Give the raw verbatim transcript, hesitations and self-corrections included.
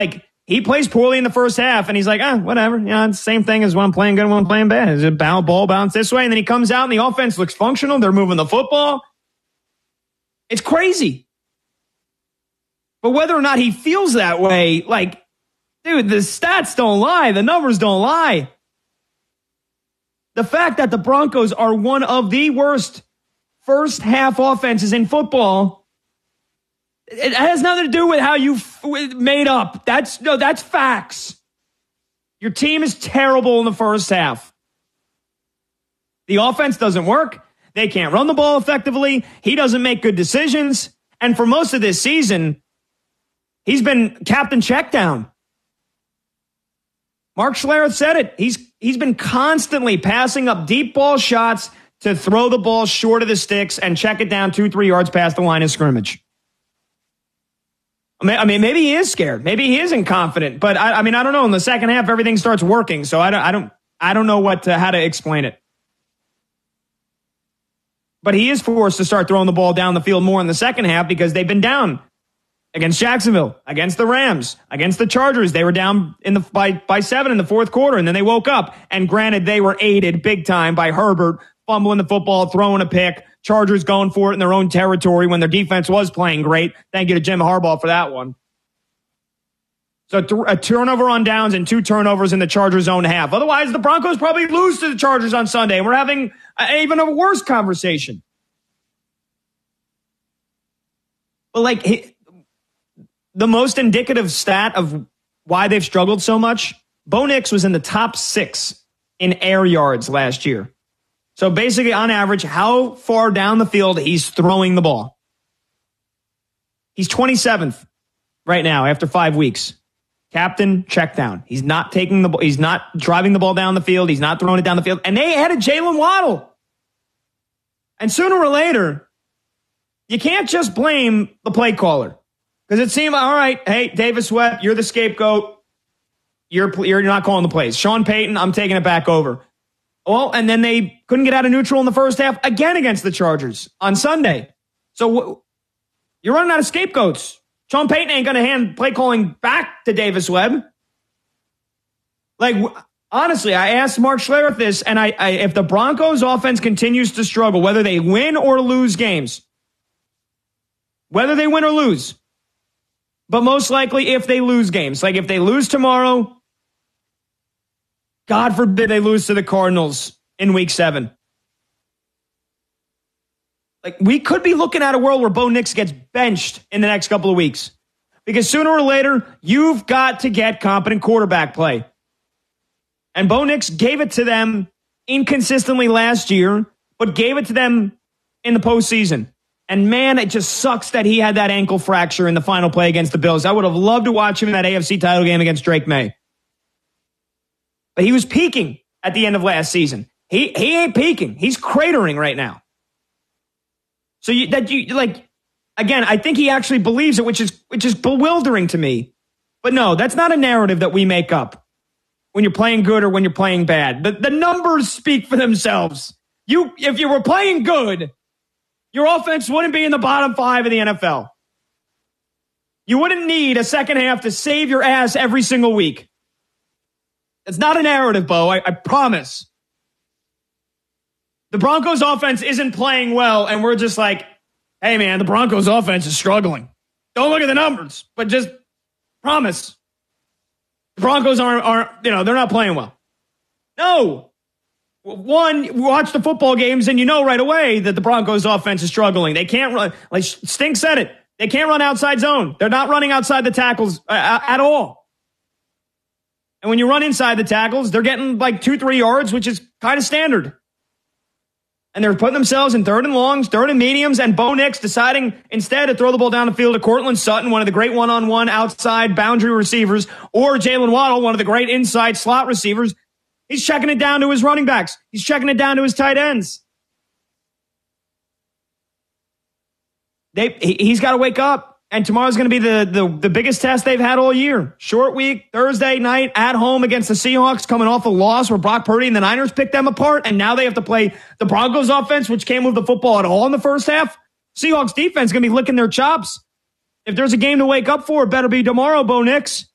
like, he plays poorly in the first half, and he's like, ah, whatever. You know, it's the same thing as when I'm playing good and when I'm playing bad. It's a ball bounce this way, and then he comes out, and the offense looks functional. They're moving the football. It's crazy. But whether or not he feels that way, like, dude, the stats don't lie. The numbers don't lie. The fact that the Broncos are one of the worst first half offenses in football, it has nothing to do with how you f- made up. That's no, that's facts. Your team is terrible in the first half. The offense doesn't work. They can't run the ball effectively. He doesn't make good decisions. And for most of this season, he's been captain check down. Mark Schlereth said it. He's he's been constantly passing up deep ball shots to throw the ball short of the sticks and check it down two, three yards past the line of scrimmage. I mean, maybe he is scared. Maybe he isn't confident. But I, I mean, I don't know. In the second half, everything starts working. So I don't, I don't, I don't know what to, how to explain it. But he is forced to start throwing the ball down the field more in the second half because they've been down against Jacksonville, against the Rams, against the Chargers. They were down in the by by seven in the fourth quarter, and then they woke up. And granted, they were aided big time by Herbert fumbling the football, throwing a pick. Chargers going for it in their own territory when their defense was playing great. Thank you to Jim Harbaugh for that one. So th- a turnover on downs and two turnovers in the Chargers' own half. Otherwise, the Broncos probably lose to the Chargers on Sunday, and we're having a, even a worse conversation. But like he, the most indicative stat of why they've struggled so much, Bo Nix was in the top six in air yards last year. So basically, on average, how far down the field he's throwing the ball. He's twenty-seventh right now after five weeks. Captain, check down. He's not taking the ball. He's not driving the ball down the field. He's not throwing it down the field. And they added Jalen Waddle. And sooner or later, you can't just blame the play caller. Because it seemed, all right, hey, Davis Webb, you're the scapegoat. You're, you're not calling the plays. Sean Payton, I'm taking it back over. Well, and then they couldn't get out of neutral in the first half again against the Chargers on Sunday. So w- you're running out of scapegoats. Sean Payton ain't going to hand play calling back to Davis Webb. Like, w- honestly, I asked Mark Schlereth this, and I, I if the Broncos offense continues to struggle, whether they win or lose games, whether they win or lose, but most likely if they lose games, like if they lose tomorrow, God forbid they lose to the Cardinals in week seven. Like, we could be looking at a world where Bo Nix gets benched in the next couple of weeks. Because sooner or later, you've got to get competent quarterback play. And Bo Nix gave it to them inconsistently last year, but gave it to them in the postseason. And man, it just sucks that he had that ankle fracture in the final play against the Bills. I would have loved to watch him in that A F C title game against Drake May. But he was peaking at the end of last season. He he ain't peaking. He's cratering right now. So you, that you like again, I think he actually believes it, which is which is bewildering to me. But no, that's not a narrative that we make up when you're playing good or when you're playing bad. The the numbers speak for themselves. You if you were playing good, your offense wouldn't be in the bottom five of the N F L. You wouldn't need a second half to save your ass every single week. It's not a narrative, Bo. I, I promise. The Broncos offense isn't playing well, and we're just like, hey, man, the Broncos offense is struggling. Don't look at the numbers, but just promise. The Broncos aren't, aren't you know, they're not playing well. No. One, watch the football games, and you know right away that the Broncos offense is struggling. They can't run, like Stink said it, they can't run outside zone. They're not running outside the tackles uh, at all. And when you run inside the tackles, they're getting like two, three yards, which is kind of standard. And they're putting themselves in third and longs, third and mediums, and Bo Nix deciding instead to throw the ball down the field to Cortland Sutton, one of the great one-on-one outside boundary receivers, or Jalen Waddle, one of the great inside slot receivers. He's checking it down to his running backs. He's checking it down to his tight ends. They, he, he's got to wake up. And tomorrow's going to be the, the, the biggest test they've had all year. Short week, Thursday night, at home against the Seahawks, coming off a loss where Brock Purdy and the Niners picked them apart. And now they have to play the Broncos offense, which can't move the football at all in the first half. Seahawks defense is going to be licking their chops. If there's a game to wake up for, it better be tomorrow, Bo Nix.